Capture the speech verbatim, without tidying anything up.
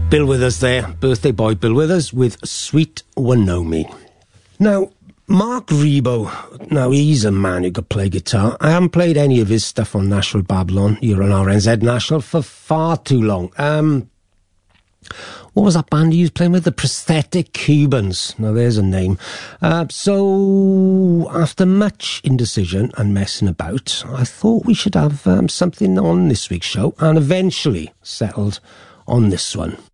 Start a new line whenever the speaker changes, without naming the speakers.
Bill Withers there, birthday boy Bill Withers with Sweet One Know Me. Now, Mark Rebo, now he's a man who could play guitar. I haven't played any of his stuff on Nashville Babylon, here on R N Z Nashville, for far too long. Um, what was that band he was playing with? The Prosthetic Cubans. Now, there's a name. Uh, so, after much indecision and messing about, I thought we should have um, something on this week's show, and eventually settled on this one.